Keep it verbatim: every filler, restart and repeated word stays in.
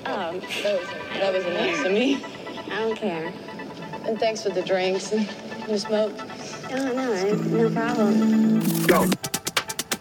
that was, that was enough to me. I don't care. And thanks for the drinks and the smoke. Oh, no, no problem. Go.